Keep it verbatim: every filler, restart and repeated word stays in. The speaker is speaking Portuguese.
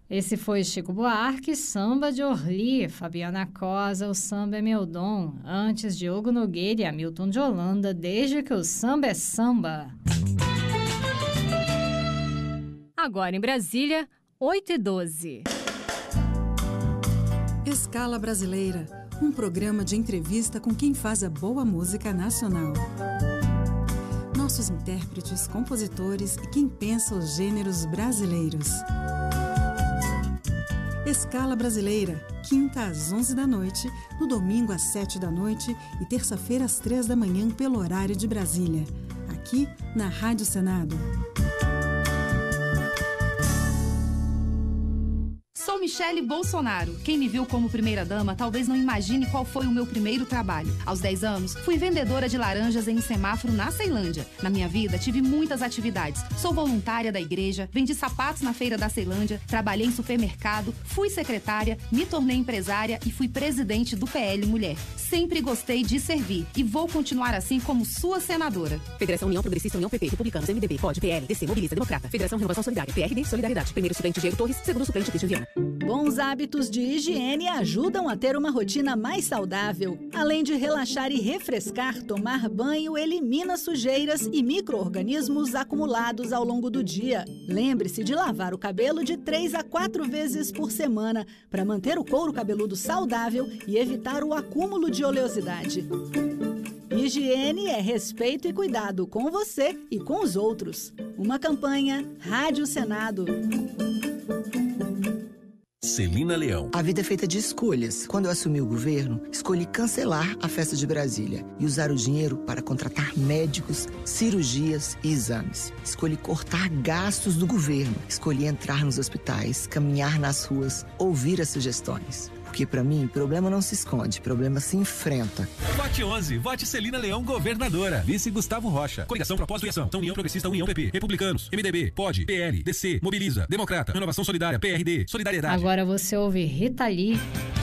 Esse foi Chico Buarque, Samba de Orly, Fabiana Cosa, O Samba é Meu Dom. Antes, Diogo Nogueira e Hamilton de Holanda, Desde que o Samba é Samba. Agora em Brasília, oito e doze. Escala Brasileira, um programa de entrevista com quem faz a boa música nacional. Nossos intérpretes, compositores e quem pensa os gêneros brasileiros. Escala Brasileira, quinta às onze da noite, no domingo às sete da noite e terça-feira às três da manhã pelo horário de Brasília. Aqui na Rádio Senado. Sou Michele Bolsonaro. Quem me viu como primeira-dama talvez não imagine qual foi o meu primeiro trabalho. Aos dez anos, fui vendedora de laranjas em um semáforo na Ceilândia. Na minha vida, tive muitas atividades. Sou voluntária da igreja, vendi sapatos na feira da Ceilândia, trabalhei em supermercado, fui secretária, me tornei empresária e fui presidente do P L Mulher. Sempre gostei de servir e vou continuar assim como sua senadora. Federação União Progressista, União P P, Republicanos, M D B, P O D, P L, D C, Mobiliza, Democrata, Federação Renovação Solidária, P R D, Solidariedade. Primeiro suplente Diego Torres, segundo suplente Cristian Viana. Bons hábitos de higiene ajudam a ter uma rotina mais saudável. Além de relaxar e refrescar, tomar banho elimina sujeiras e micro-organismos acumulados ao longo do dia. Lembre-se de lavar o cabelo de três a quatro vezes por semana para manter o couro cabeludo saudável e evitar o acúmulo de oleosidade. Higiene é respeito e cuidado com você e com os outros. Uma campanha Rádio Senado. Celina Leão. A vida é feita de escolhas. Quando eu assumi o governo, escolhi cancelar a festa de Brasília e usar o dinheiro para contratar médicos, cirurgias e exames. Escolhi cortar gastos do governo. Escolhi entrar nos hospitais, caminhar nas ruas, ouvir as sugestões. Porque pra mim, problema não se esconde, problema se enfrenta. Vote onze, vote Celina Leão, governadora. Vice Gustavo Rocha. Coligação Propósito e Ação. União Progressista, União P P. Republicanos, M D B, P O D, P L, D C, Mobiliza, Democrata, Renovação Solidária, P R D, Solidariedade. Agora você ouve Rita Lee.